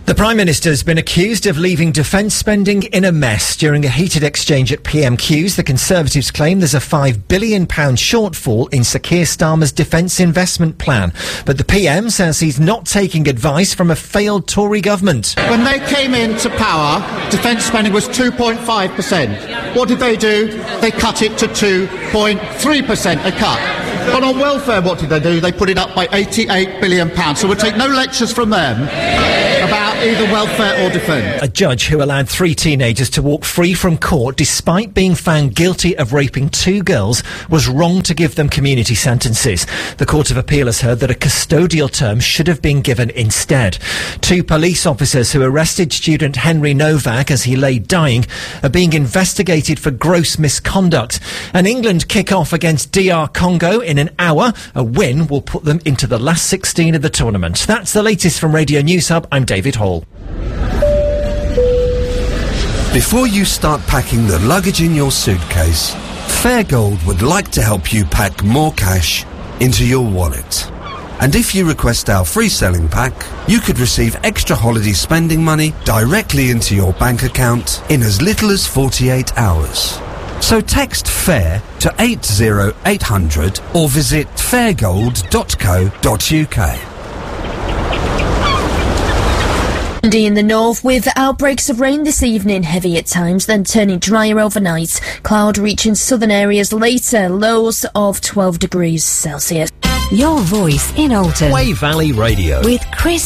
The Prime Minister has been accused of leaving defence spending in a mess. During a heated exchange at PMQs, the Conservatives claim there's a £5 billion shortfall in Sir Keir Starmer's defence investment plan. But the PM says he's not taking advice from a failed Tory government. When they came into power, defence spending was 2.5%. What did they do? They cut it to 2.3% a cut. But on welfare, what did they do? They put it up by £88 billion. So we'll take no lectures from them about either welfare or defence. A judge who allowed 3 teenagers to walk free from court despite being found guilty of raping 2 girls was wrong to give them community sentences. The Court of Appeal has heard that a custodial term should have been given instead. 2 police officers who arrested student Henry Novak as he lay dying are being investigated for gross misconduct. And England kick off against DR Congo in an hour. A win will put them into the last 16 of the tournament. That's the latest from Radio News Hub. I'm David Hall. Before you start packing the luggage in your suitcase, Fairgold would like to help you pack more cash into your wallet. And if you request our free selling pack, you could receive extra holiday spending money directly into your bank account in as little as 48 hours. So text FAIR to 80800 or visit fairgold.co.uk. In the north, with outbreaks of rain this evening, heavy at times, then turning drier overnight. Cloud reaching southern areas later, lows of 12 degrees Celsius. Your voice in Alton. Way Valley Radio. With Chris